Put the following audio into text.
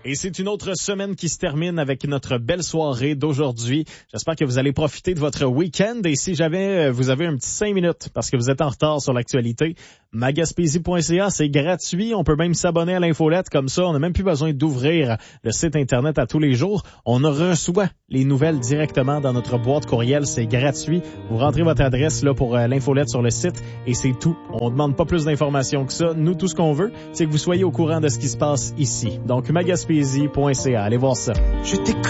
Et c'est une autre semaine qui se termine avec notre belle soirée d'aujourd'hui. J'espère que vous allez profiter de votre week-end. Et si jamais vous avez un petit 5 minutes parce que vous êtes en retard sur l'actualité, magaspésie.ca, c'est gratuit. On peut même s'abonner à l'infolette comme ça. On n'a même plus besoin d'ouvrir le site Internet à tous les jours. On reçoit les nouvelles directement dans notre boîte courriel. C'est gratuit. Vous rentrez votre adresse là pour l'infolette sur le site et c'est tout. On ne demande pas plus d'informations que ça. Nous, tout ce qu'on veut, c'est que vous soyez au courant de ce qui se passe ici. Donc, magaspésie.ca. Allez voir ça.